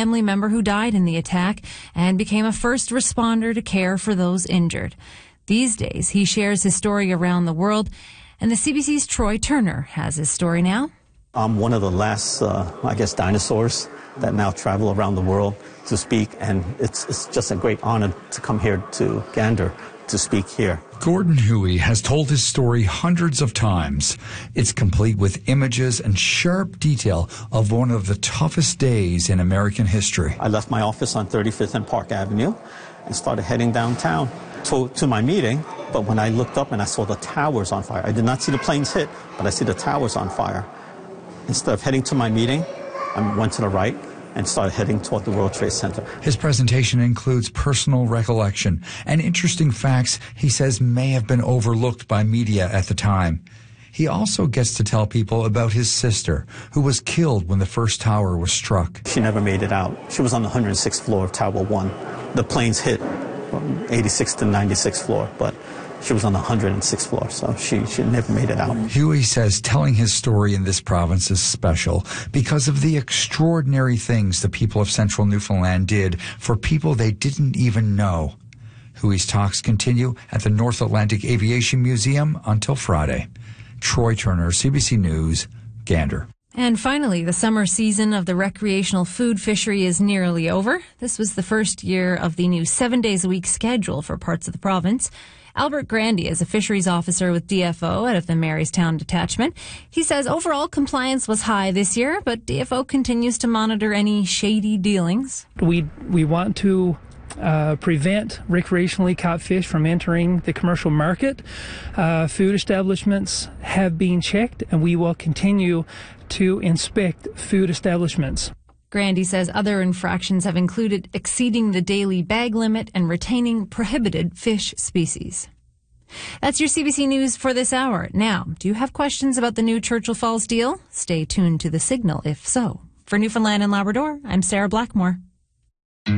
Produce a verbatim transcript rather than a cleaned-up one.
family member who died in the attack and became a first responder to care for those injured. These days, he shares his story around the world, and the C B C's Troy Turner has his story now. I'm one of the last, uh, I guess, dinosaurs that now travel around the world to speak, and it's, it's just a great honor to come here to Gander to speak here. Gordon Huey has told his story hundreds of times. It's complete with images and sharp detail of one of the toughest days in American history. I left my office on thirty-fifth and Park Avenue and started heading downtown to, to my meeting, but when I looked up and I saw the towers on fire, I did not see the planes hit, but I see the towers on fire. Instead of heading to my meeting, I went to the right and started heading toward the World Trade Center. His presentation includes personal recollection and interesting facts he says may have been overlooked by media at the time. He also gets to tell people about his sister, who was killed when the first tower was struck. She never made it out. She was on the one hundred sixth floor of Tower one. The planes hit from eighty-sixth to ninety-sixth floor, but she was on the one hundred sixth floor, so she, she never made it out. Huey says telling his story in this province is special because of the extraordinary things the people of central Newfoundland did for people they didn't even know. Huey's talks continue at the North Atlantic Aviation Museum until Friday. Troy Turner, C B C News, Gander. And finally, the summer season of the recreational food fishery is nearly over. This was the first year of the new seven days a week schedule for parts of the province. Albert Grandy is a fisheries officer with D F O out of the Marystown Detachment. He says overall compliance was high this year, but D F O continues to monitor any shady dealings. We we want to uh, prevent recreationally caught fish from entering the commercial market. Uh, food establishments have been checked, and we will continue to inspect food establishments. Grandy says other infractions have included exceeding the daily bag limit and retaining prohibited fish species. That's your C B C News for this hour. Now, do you have questions about the new Churchill Falls deal? Stay tuned to The Signal if so. For Newfoundland and Labrador, I'm Sarah Blackmore.